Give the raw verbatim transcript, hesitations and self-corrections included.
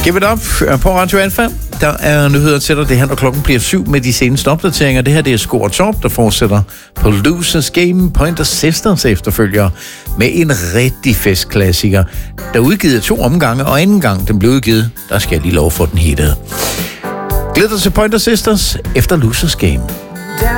Give it up på Radio Alfa. Der er nyheder til dig. Det her, når klokken bliver syv med de seneste opdateringer. Det her, det er Score Top, der fortsætter på Losers Game. Pointer Sisters efterfølger med en rigtig festklassiker, der er udgivet to omgange, og anden gang den blev udgivet, der skal jeg lige lov for den hittede. Glæder dig til Pointer Sisters efter Losers Game.